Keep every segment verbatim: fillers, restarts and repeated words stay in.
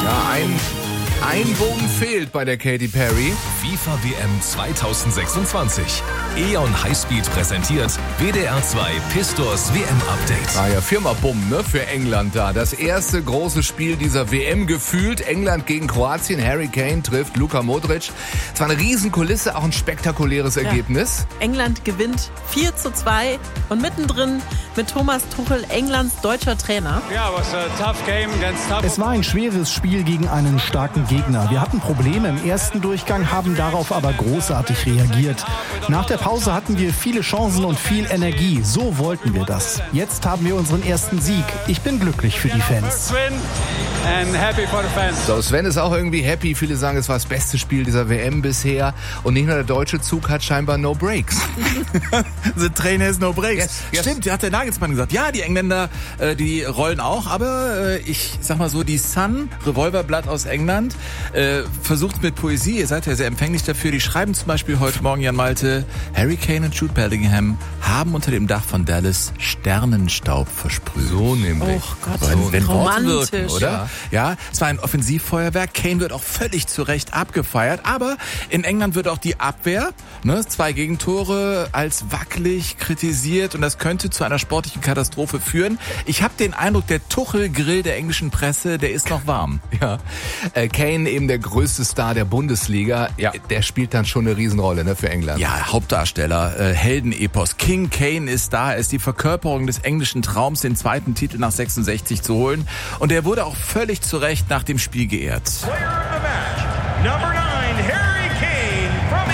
Ja, ein, ein Bogen fehlt bei der Katy Perry. FIFA W M zwanzig sechsundzwanzig. E O N Highspeed präsentiert W D R zwei Pistors W M-Update. Ah ja, Firma-Bumm, ne, für England da. Das erste große Spiel dieser W M gefühlt. England gegen Kroatien. Harry Kane trifft Luka Modric. Es war eine Riesenkulisse, auch ein spektakuläres ja. Ergebnis. England gewinnt vier zu zwei und mittendrin mit Thomas Tuchel, Englands deutscher Trainer. Es war ein schweres Spiel gegen einen starken Gegner. Wir hatten Probleme im ersten Durchgang, haben darauf aber großartig reagiert. Nach der Pause hatten wir viele Chancen und viel Energie. So wollten wir das. Jetzt haben wir unseren ersten Sieg. Ich bin glücklich für die Fans. So, Sven ist auch irgendwie happy. Viele sagen, es war das beste Spiel dieser W M bisher. Und nicht nur der deutsche Zug hat scheinbar no breaks. The train has no breaks. Yes, yes. Stimmt, hat der Nagelsmann gesagt. Ja, die Engländer, äh, die rollen auch. Aber äh, ich sag mal so, die Sun, Revolverblatt aus England, äh, versucht mit Poesie. Ihr seid ja sehr empfänglich dafür. Die schreiben zum Beispiel heute Morgen, Jan Malte, Harry Kane und Jude Bellingham haben unter dem Dach von Dallas Sternenstaub versprüht. So nämlich. Oh Gott, wenn, wenn Worte romantisch. wirken, oder? Ja, es war ein Offensivfeuerwerk. Kane wird auch völlig zu Recht abgefeiert. Aber in England wird auch die Abwehr, ne, zwei Gegentore, als wackelig kritisiert. Und das könnte zu einer sportlichen Katastrophe führen. Ich habe den Eindruck, der Tuchel-Grill der englischen Presse, der ist noch warm. Ja, äh, Kane eben der größte Star der Bundesliga. Ja, der spielt dann schon eine Riesenrolle, ne, für England. Ja, Hauptdarsteller, äh, Heldenepos. King Kane ist da, er ist die Verkörperung des englischen Traums, den zweiten Titel nach sechsundsechzig zu holen. Und er wurde auch völlig zu Recht nach dem Spiel geehrt. Player of the match, number nine, Harry Kane from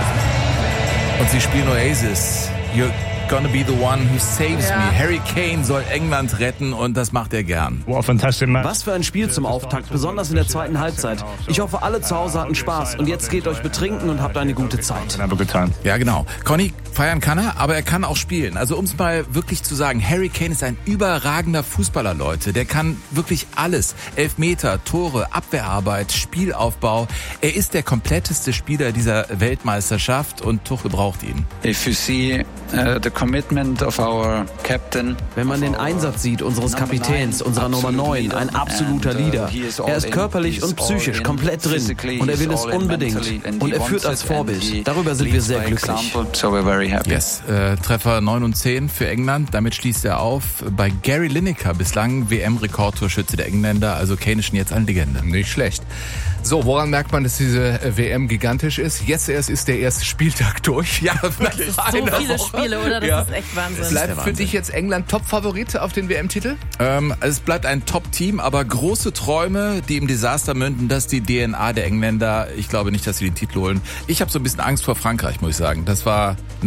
England. Und sie spielen Oasis. You're gonna be the one who saves ja. me. Harry Kane soll England retten und das macht er gern. Was für ein Spiel zum Auftakt, besonders in der zweiten Halbzeit. Ich hoffe, alle zu Hause hatten Spaß und jetzt geht euch betrinken und habt eine gute Zeit. Ja, genau. Conny, feiern kann er, aber er kann auch spielen. Also um es mal wirklich zu sagen, Harry Kane ist ein überragender Fußballer, Leute. Der kann wirklich alles. Elfmeter, Tore, Abwehrarbeit, Spielaufbau. Er ist der kompletteste Spieler dieser Weltmeisterschaft und Tuchel braucht ihn. If you see uh, the commitment of our captain. Wenn man den Einsatz sieht unseres Kapitäns, unserer Nummer neun, ein absoluter Leader. Er ist körperlich und psychisch komplett drin und er will es unbedingt. Und er führt als Vorbild. Darüber sind wir sehr glücklich. Yes, äh, Treffer neun und zehn für England. Damit schließt er auf. Bei Gary Lineker, bislang W M-Rekordtorschütze der Engländer. Also Kane ist schon jetzt eine Legende. Nicht schlecht. So, woran merkt man, dass diese W M gigantisch ist? Jetzt erst ist der erste Spieltag durch. Ja, wirklich. So viele Woche. Spiele, oder? Das ja. ist echt Wahnsinn. Bleibt für dich jetzt England Top-Favorit auf den W M-Titel? Ähm, es bleibt ein Top-Team, aber große Träume, die im Desaster münden, das ist die D N A der Engländer. Ich glaube nicht, dass sie den Titel holen. Ich habe so ein bisschen Angst vor Frankreich, muss ich sagen. Das war